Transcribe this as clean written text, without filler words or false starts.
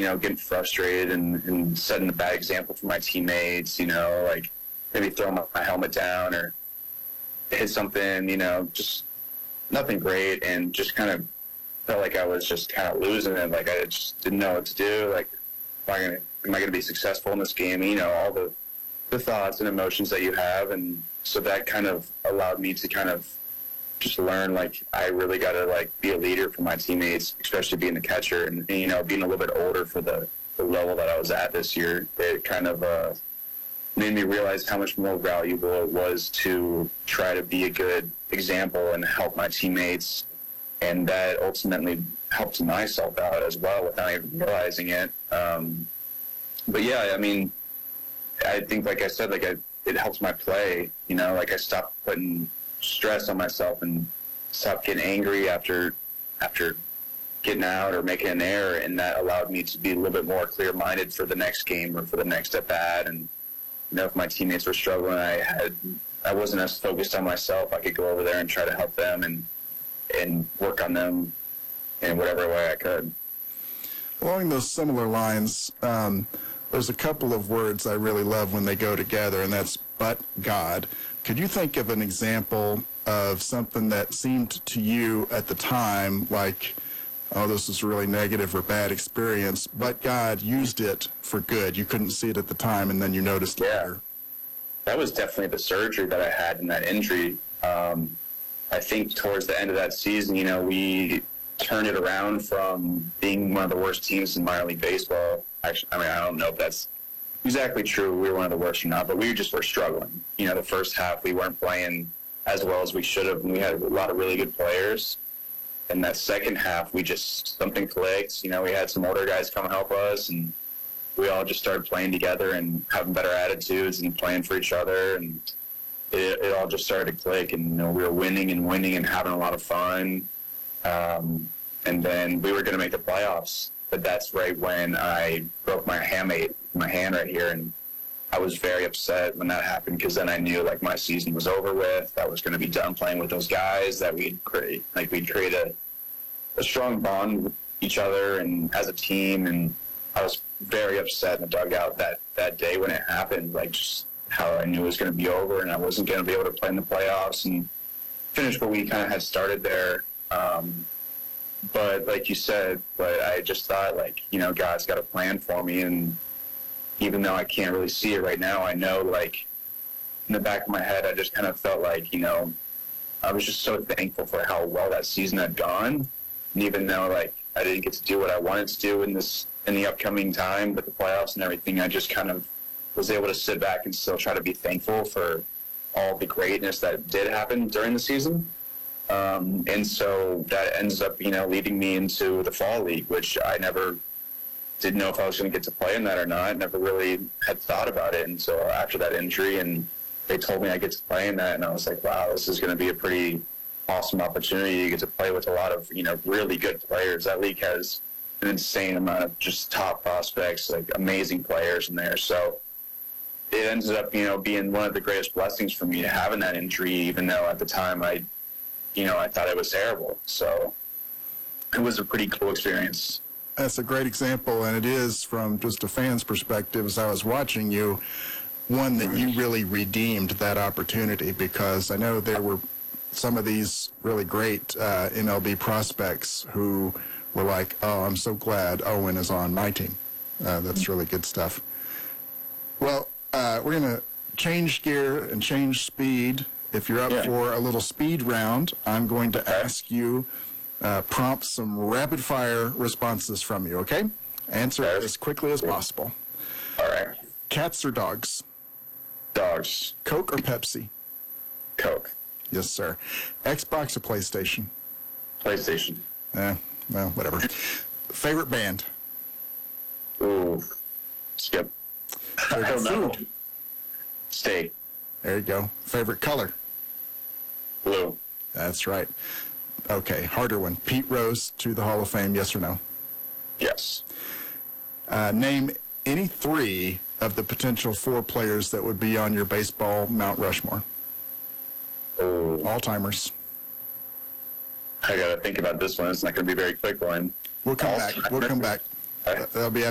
getting frustrated and setting a bad example for my teammates, like maybe throwing my helmet down or hit something, just nothing great, and just kind of felt like I was just kind of losing it. Like I just didn't know what to do. Like, am I going to be successful in this game? All the thoughts and emotions that you have. And so that kind of allowed me to kind of just learn, like, I really got to, like, be a leader for my teammates, especially being the catcher and being a little bit older for the level that I was at this year. It kind of made me realize how much more valuable it was to try to be a good example and help my teammates. And that ultimately helped myself out as well without even realizing it. But yeah, I mean, I think, like I said, like it helps my play. Like I stopped putting stress on myself and stopped getting angry after getting out or making an error, and that allowed me to be a little bit more clear-minded for the next game or for the next at bat. And if my teammates were struggling, I wasn't as focused on myself. I could go over there and try to help them and work on them in whatever way I could. Along those similar lines, there's a couple of words I really love when they go together, and that's "but God." Could you think of an example of something that seemed to you at the time like, oh, this is a really negative or bad experience, but God used it for good? You couldn't see it at the time, and then you noticed later. That was definitely the surgery that I had in that injury. I think towards the end of that season, we turned it around from being one of the worst teams in minor league baseball. Actually, I don't know if that's exactly true. We were one of the worst or not, but we just were struggling. The first half we weren't playing as well as we should have, and we had a lot of really good players. And that second half, something clicked. We had some older guys come help us, and we all just started playing together and having better attitudes and playing for each other, and it all just started to click, and we were winning and having a lot of fun. And then we were going to make the playoffs, but that's right when I broke my hamate, my hand right here, and I was very upset when that happened, because then I knew, like, my season was over with. I was going to be done playing with those guys, that we'd create a strong bond with each other and as a team. And I was very upset in the dugout that day when it happened, like, just how I knew it was going to be over and I wasn't going to be able to play in the playoffs and finish what we kind of had started there. But like you said, I just thought, like, God's got a plan for me. And even though I can't really see it right now, I know, like, in the back of my head, I just kind of felt like, I was just so thankful for how well that season had gone. And even though, like, I didn't get to do what I wanted to do in the upcoming time with the playoffs and everything, I just kind of was able to sit back and still try to be thankful for all the greatness that did happen during the season. And so that ends up, leading me into the fall league, which I never didn't know if I was going to get to play in that or not. Never really had thought about it until after that injury, and they told me I get to play in that, and I was like, wow, this is going to be a pretty awesome opportunity to get to play with a lot of, really good players. That league has an insane amount of just top prospects, like amazing players in there. So it ended up, being one of the greatest blessings for me to having that injury, even though at the time I thought it was terrible. So it was a pretty cool experience. That's a great example, and it is, from just a fan's perspective, as I was watching you, one that you really redeemed that opportunity, because I know there were some of these really great MLB prospects who were like, oh, I'm so glad Owen is on my team. That's really good stuff. Well, we're going to change gear and change speed. If you're up for a little speed round, I'm going to ask you prompt some rapid-fire responses from you, okay? Answer as quickly as possible. All right. Cats or dogs? Dogs. Coke or Pepsi? Coke. Yes, sir. Xbox or PlayStation? PlayStation. Well, whatever. Favorite band? Ooh. Skip. I don't know. Food? Steak. There you go. Favorite color? Blue. That's right. Okay, harder one. Pete Rose to the Hall of Fame, yes or no? Yes. Name any 3 of the potential 4 players that would be on your baseball Mount Rushmore. Oh. All-timers. I got to think about this one. It's not going to be a very quick one. We'll come back. That'll be